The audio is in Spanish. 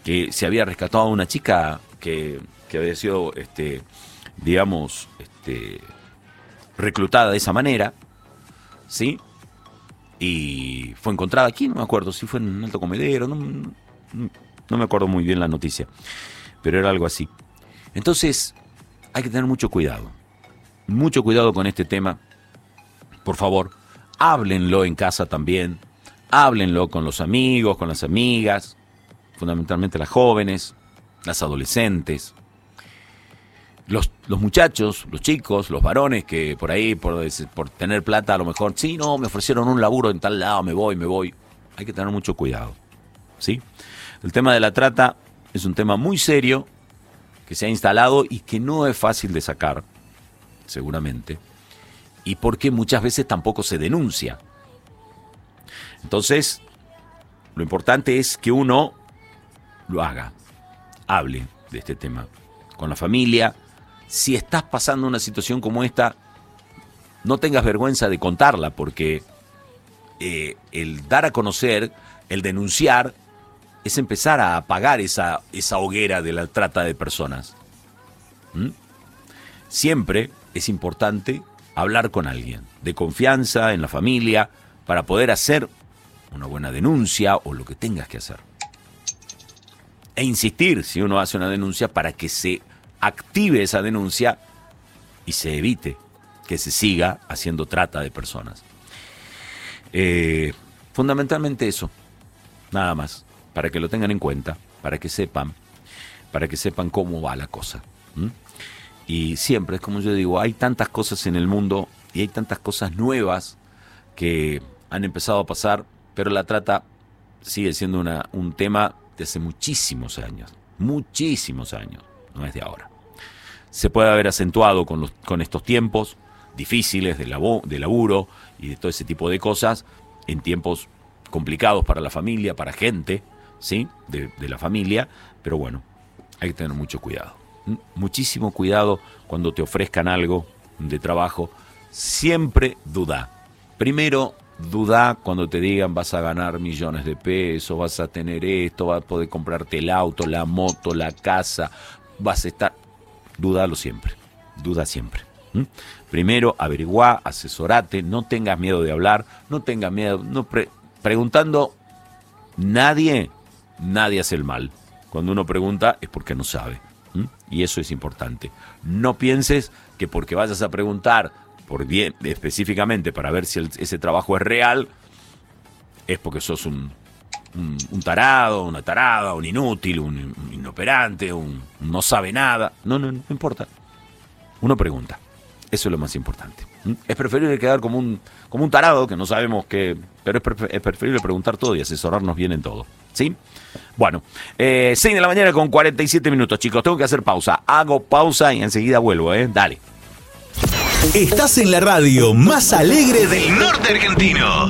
que se había rescatado a una chica que había sido, digamos, reclutada de esa manera, ¿sí? Y fue encontrada aquí, no me acuerdo si fue en un Alto Comedero, no me acuerdo muy bien la noticia, pero era algo así. Entonces, hay que tener mucho cuidado con este tema. Por favor, háblenlo en casa también, háblenlo con los amigos, con las amigas, fundamentalmente las jóvenes, las adolescentes, los muchachos, los chicos, los varones que por ahí, por tener plata, a lo mejor, sí, no, me ofrecieron un laburo en tal lado, me voy. Hay que tener mucho cuidado, ¿sí? El tema de la trata es un tema muy serio que se ha instalado y que no es fácil de sacar, seguramente, y porque muchas veces tampoco se denuncia. Entonces, lo importante es que uno lo haga, hable de este tema con la familia. Si estás pasando una situación como esta, no tengas vergüenza de contarla, porque el dar a conocer, el denunciar, es empezar a apagar esa hoguera de la trata de personas. Siempre es importante hablar con alguien de confianza en la familia para poder hacer una buena denuncia o lo que tengas que hacer. E insistir, si uno hace una denuncia, para que se active esa denuncia y se evite que se siga haciendo trata de personas. Fundamentalmente eso, nada más, para que lo tengan en cuenta, para que sepan cómo va la cosa. Y siempre, es como yo digo, hay tantas cosas en el mundo y hay tantas cosas nuevas que han empezado a pasar, pero la trata sigue siendo un tema de hace muchísimos años, no es de ahora. Se puede haber acentuado con estos tiempos difíciles de laburo y de todo ese tipo de cosas, en tiempos complicados para la familia, para gente, ¿sí? de la familia, pero bueno, hay que tener mucho cuidado. Muchísimo cuidado cuando te ofrezcan algo de trabajo. Siempre duda. Primero, duda cuando te digan vas a ganar millones de pesos, vas a tener esto, vas a poder comprarte el auto, la moto, la casa, vas a estar... Dudalo siempre, duda siempre. Primero, averiguá, asesorate, no tengas miedo de hablar, no tengas miedo, preguntando, nadie hace el mal. Cuando uno pregunta es porque no sabe. Y eso es importante. No pienses que porque vayas a preguntar específicamente para ver si ese trabajo es real, es porque sos un tarado, una tarada, un inútil, un inoperante, un no sabe nada. No importa. Uno pregunta. Eso es lo más importante. Es preferible quedar como un tarado que no sabemos qué, pero es preferible preguntar todo y asesorarnos bien en todo. ¿Sí? Bueno, 6 de la mañana con 47 minutos, chicos. Tengo que hacer pausa. Hago pausa y enseguida vuelvo, Dale. Estás en la radio más alegre del norte argentino.